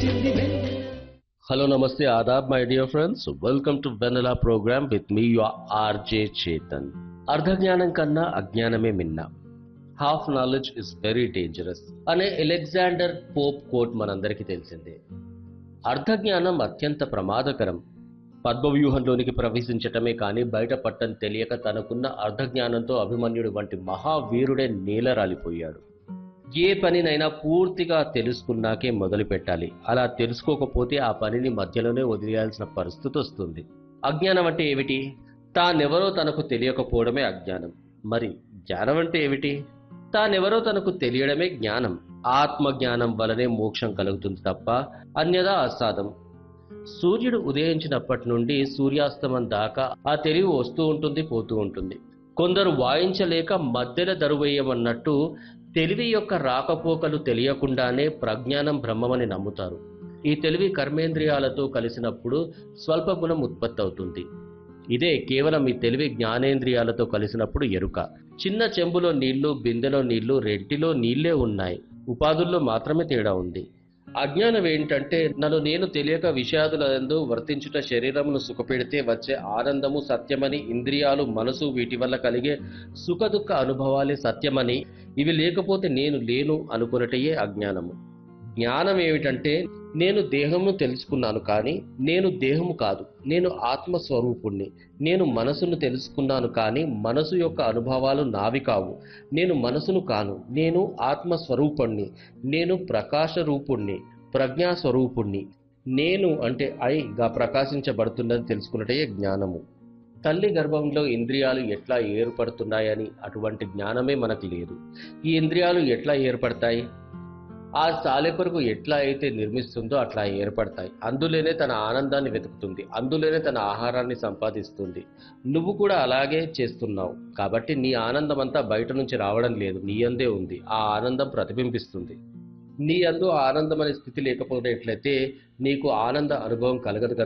Hello, Namaste, Adab, my dear friends. Welcome to Vanilla program with me, your RJ Chetan. అర్ధజ్ఞానం కన్నా అజ్ఞానమే మిన్న. Half knowledge is very dangerous అనే Alexander Pope coat మనందరికీ తెలిసిందే. అర్ధజ్ఞానం అత్యంత ప్రమాదకరం. పద్మవ్యూహంలోనికి ప్రవేశించటమే కానీ బయటపట్టని తెలియక తనకున్న అర్ధజ్ఞానంతో అభిమన్యుడు వంటి మహావీరుడే నేలరాలిపోయాడు. ఏ పనినైనా పూర్తిగా తెలుసుకున్నాకే మొదలు పెట్టాలి. అలా తెలుసుకోకపోతే ఆ పనిని మధ్యలోనే వదిలేయాల్సిన పరిస్థితి వస్తుంది. అజ్ఞానం అంటే ఏమిటి? తానెవరో తనకు తెలియకపోవడమే అజ్ఞానం. మరి జ్ఞానం అంటే ఏమిటి? తానెవరో తనకు తెలియడమే జ్ఞానం. ఆత్మజ్ఞానం వలనే మోక్షం కలుగుతుంది తప్ప అన్యదా అసాధం. సూర్యుడు ఉదయించినప్పటి నుండి సూర్యాస్తమం దాకా ఆ తెలివి వస్తూ ఉంటుంది, పోతూ ఉంటుంది. కొందరు వాయించలేక మధ్యలో దరువేయమన్నట్టు తెలివి యొక్క రాకపోకలు తెలియకుండానే ప్రజ్ఞానం బ్రహ్మమని నమ్ముతారు. ఈ తెలివి కర్మేంద్రియాలతో కలిసినప్పుడు స్వల్ప గుణం ఉత్పత్తి అవుతుంది. ఇదే కేవలం ఈ తెలివి జ్ఞానేంద్రియాలతో కలిసినప్పుడు ఎరుక. చిన్న చెంబులో నీళ్లు, బిందెలో నీళ్లు, రెంటిలో నీళ్లే ఉన్నాయి. ఉపాధుల్లో మాత్రమే తేడా ఉంది. అజ్ఞానం ఏంటంటే నన్ను నేను తెలియక విషయాదులందు వర్తించుట, శరీరమును సుఖపెడితే వచ్చే ఆనందము సత్యమని, ఇంద్రియాలు, మనసు వీటి వల్ల కలిగే సుఖ దుఃఖ అనుభవాలే సత్యమని, ఇవి లేకపోతే నేను లేను అనుకున్నటయే అజ్ఞానము. జ్ఞానం ఏమిటంటే నేను దేహమును తెలుసుకున్నాను కానీ నేను దేహము కాదు, నేను ఆత్మస్వరూపుణ్ణి. నేను మనసును తెలుసుకున్నాను కానీ మనసు యొక్క అనుభవాలు నావి కావు. నేను మనసును కాను, నేను ఆత్మస్వరూపుణ్ణి. నేను ప్రకాశ రూపుణ్ణి, ప్రజ్ఞాస్వరూపుణ్ణి. నేను అంటే ఐగా ప్రకాశించబడుతున్నది తెలుసుకున్నటే జ్ఞానము. తల్లి గర్భంలో ఇంద్రియాలు ఎట్లా ఏర్పడుతున్నాయని అటువంటి జ్ఞానమే మనకు లేదు. ఈ ఇంద్రియాలు ఎట్లా ఏర్పడతాయి? ఆ సాలెపురుగు ఎట్లా అయితే నిర్మిస్తుందో అట్లా ఏర్పడతాయి. అందులోనే తన ఆనందాన్ని వెతుకుతుంది, అందులోనే తన ఆహారాన్ని సంపాదిస్తుంది. నువ్వు కూడా అలాగే చేస్తున్నావు. కాబట్టి నీ ఆనందం అంతా బయట నుంచి రావడం లేదు, నీ అందే ఉంది. ఆ ఆనందం ప్రతిబింబిస్తుంది. నీ అందు ఆనందం అనే స్థితి లేకపోతే నీకు ఆనంద అనుభవం కలగదు కదా.